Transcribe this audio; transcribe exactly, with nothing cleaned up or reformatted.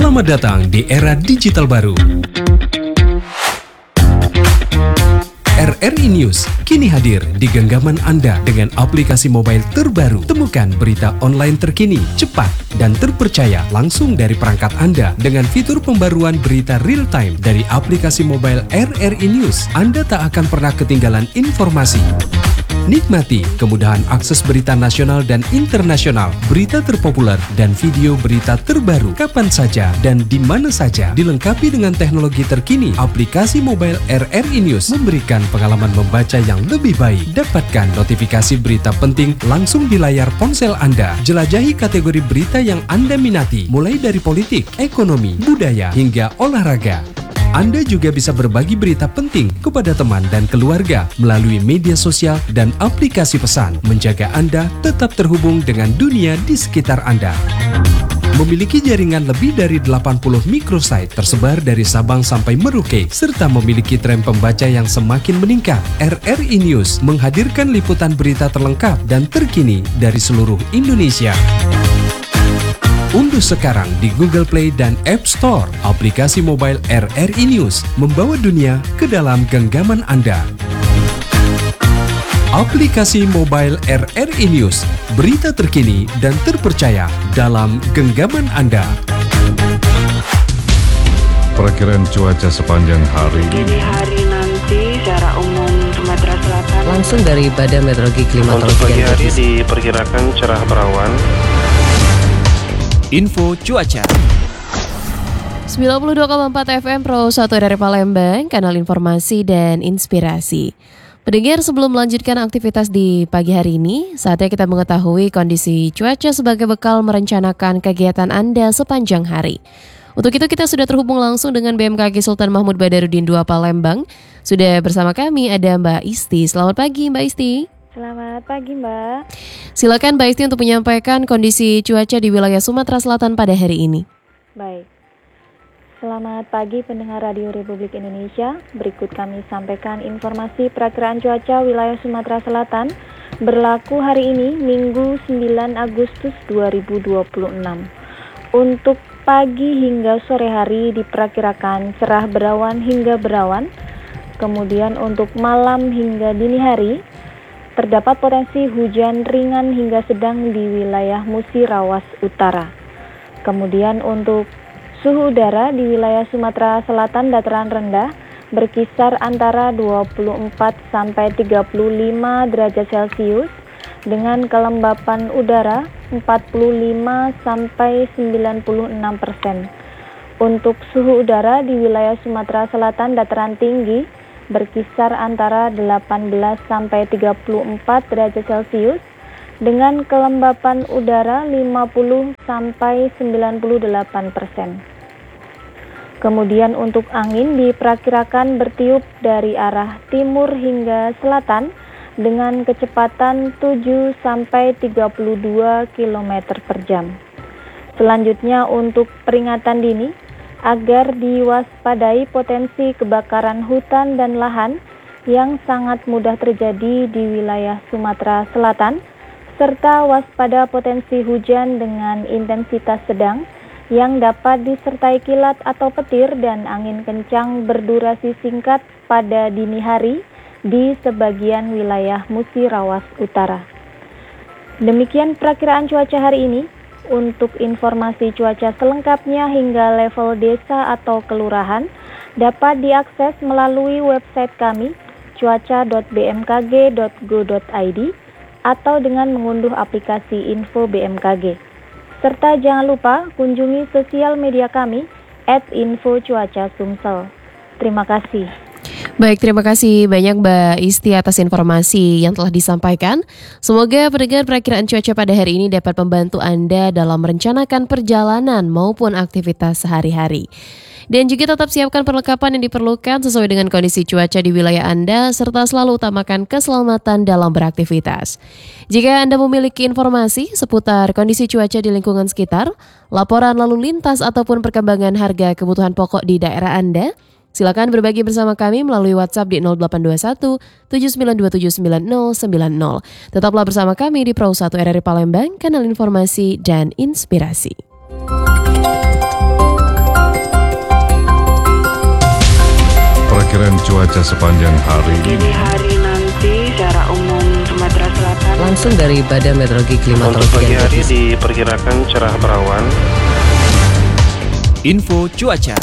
Selamat datang di era digital baru. R R I News kini hadir di genggaman Anda dengan aplikasi mobile terbaru. Temukan berita online terkini, cepat, dan terpercaya langsung dari perangkat Anda dengan fitur pembaruan berita real time dari aplikasi mobile R R I News. Anda tak akan pernah ketinggalan informasi. Nikmati kemudahan akses berita nasional dan internasional, berita terpopuler, dan video berita terbaru kapan saja dan di mana saja. Dilengkapi dengan teknologi terkini, aplikasi mobile R R I News memberikan pengalaman membaca yang lebih baik. Dapatkan notifikasi berita penting langsung di layar ponsel Anda. Jelajahi kategori berita yang Anda minati, mulai dari politik, ekonomi, budaya, hingga olahraga. Anda juga bisa berbagi berita penting kepada teman dan keluarga melalui media sosial dan aplikasi pesan, menjaga Anda tetap terhubung dengan dunia di sekitar Anda. Memiliki jaringan lebih dari delapan puluh microsite tersebar dari Sabang sampai Merauke, serta memiliki tren pembaca yang semakin meningkat. R R I News menghadirkan liputan berita terlengkap dan terkini dari seluruh Indonesia. Unduh sekarang di Google Play dan App Store aplikasi mobile R R I News, membawa dunia ke dalam genggaman Anda. Aplikasi mobile R R I News, berita terkini dan terpercaya dalam genggaman Anda. Perkiraan cuaca sepanjang hari. Dini hari nanti secara umum Sumatera Selatan. Langsung dari Badan Meteorologi Klimatologi. Untuk pagi hari diperkirakan cerah berawan. Info cuaca. sembilan puluh dua koma empat F M Pro satu dari Palembang, kanal informasi dan inspirasi. Pendengar, sebelum melanjutkan aktivitas di pagi hari ini, saatnya kita mengetahui kondisi cuaca sebagai bekal merencanakan kegiatan Anda sepanjang hari. Untuk itu kita sudah terhubung langsung dengan B M K G Sultan Mahmud Badarudin dua Palembang. Sudah bersama kami ada Mbak Isti. Selamat pagi Mbak Isti. Selamat pagi Mbak. Silakan Mbak Isti untuk menyampaikan kondisi cuaca di wilayah Sumatera Selatan pada hari ini. Baik. Selamat pagi pendengar Radio Republik Indonesia. Berikut kami sampaikan informasi perakiraan cuaca wilayah Sumatera Selatan berlaku hari ini Minggu sembilan Agustus dua ribu dua puluh enam. Untuk pagi hingga sore hari diperkirakan cerah berawan hingga berawan. Kemudian untuk malam hingga dini hari terdapat potensi hujan ringan hingga sedang di wilayah Musirawas Utara. Kemudian untuk suhu udara di wilayah Sumatera Selatan dataran rendah berkisar antara dua puluh empat sampai tiga puluh lima derajat Celcius dengan kelembapan udara empat puluh lima sampai sembilan puluh enam persen. Untuk suhu udara di wilayah Sumatera Selatan dataran tinggi berkisar antara delapan belas sampai tiga puluh empat derajat Celcius dengan kelembapan udara lima puluh sampai sembilan puluh delapan persen. Kemudian untuk angin diperkirakan bertiup dari arah timur hingga selatan dengan kecepatan tujuh sampai tiga puluh dua kilometer per jam. Selanjutnya untuk peringatan dini, agar diwaspadai potensi kebakaran hutan dan lahan yang sangat mudah terjadi di wilayah Sumatera Selatan, serta waspada potensi hujan dengan intensitas sedang yang dapat disertai kilat atau petir dan angin kencang berdurasi singkat pada dini hari di sebagian wilayah Musirawas Utara. Demikian perakiraan cuaca hari ini. Untuk informasi cuaca selengkapnya hingga level desa atau kelurahan dapat diakses melalui website kami cuaca dot b m k g dot go dot i d atau dengan mengunduh aplikasi Info B M K G. Serta jangan lupa kunjungi sosial media kami at info cuaca sumsel. Terima kasih. Baik, terima kasih banyak Mbak Isti atas informasi yang telah disampaikan. Semoga pendengar perakiraan cuaca pada hari ini dapat membantu Anda dalam merencanakan perjalanan maupun aktivitas sehari-hari. Dan juga tetap siapkan perlengkapan yang diperlukan sesuai dengan kondisi cuaca di wilayah Anda, serta selalu utamakan keselamatan dalam beraktivitas. Jika Anda memiliki informasi seputar kondisi cuaca di lingkungan sekitar, laporan lalu lintas ataupun perkembangan harga kebutuhan pokok di daerah Anda, silakan berbagi bersama kami melalui WhatsApp di nol delapan dua satu tujuh sembilan dua tujuh sembilan nol sembilan nol. Tetaplah bersama kami di Pro satu R R I Palembang, kanal informasi dan inspirasi. Perakiraan cuaca sepanjang hari Dini ini. hari nanti secara umum Sumatera Selatan Langsung dari Badan Meteorologi Untuk Klimatologi pagi dan hari Geofisika. diperkirakan cerah berawan. Info cuaca.